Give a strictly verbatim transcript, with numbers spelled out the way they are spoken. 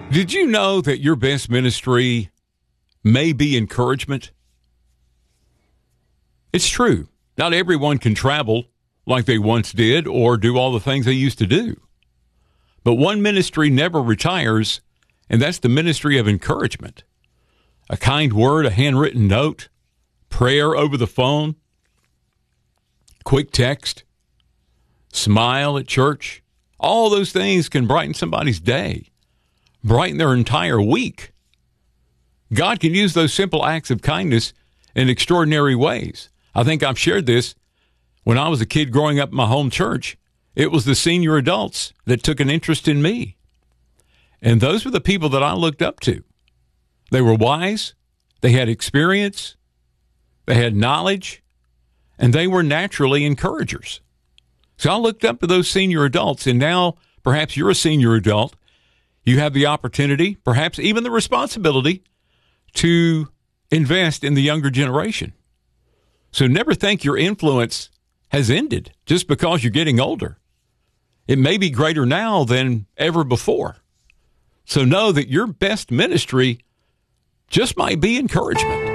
Did you know that your best ministry may be encouragement? It's true. Not everyone can travel like they once did or do all the things they used to do. But one ministry never retires, and that's the ministry of encouragement. A kind word, a handwritten note, prayer over the phone, quick text, smile at church. All those things can brighten somebody's day, brighten their entire week. God can use those simple acts of kindness in extraordinary ways. I think I've shared this. When I was a kid growing up in my home church, it was the senior adults that took an interest in me. And those were the people that I looked up to. They were wise, they had experience, they had knowledge, and they were naturally encouragers. So I looked up to those senior adults, and now perhaps you're a senior adult. You have the opportunity, perhaps even the responsibility, to invest in the younger generation. So never think your influence has ended just because you're getting older. It may be greater now than ever before. So know that your best ministry just might be encouragement.